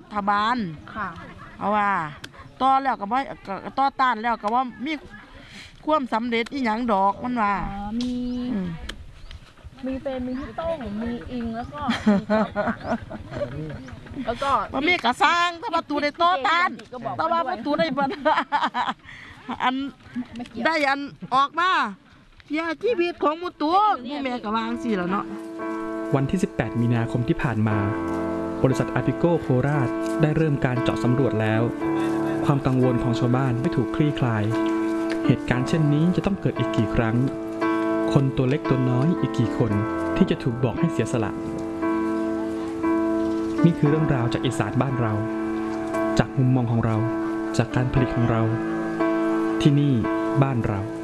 ฐบาลค่ะเพราะว่าต่อแล้วก็บ่ต่อต้านแล้วก็ว่ามีความสำเร็จอีหยังดอกมันว่ามีเป็นมีพี่โต้งมีอิงแล้วก็แล้วก็มันมีกระสร้างถ้าประตูได้ต่อต้านแต่ว่าประตูได้บันอันได้อันออกมาอย่าชีวิตของมุตัวมูแม่ก็วางสิแล้วเนาะวันที่ 18 มีนาคมที่ผ่านมาบริษัทอาปิโกโคราชได้เริ่มการเจาะสำรวจแล้วความกังวลของชาวบ้านไม่ถูกคลี่คลายเหตุการณ์เช่นนี้จะต้องเกิดอีกกี่ครั้งคนตัวเล็กตัวน้อยอีกกี่คนที่จะถูกบอกให้เสียสละนี่คือเรื่องราวจากอีสานบ้านเราจากมุมมองของเราจากการผลิตของเราที่นี่บ้านเรา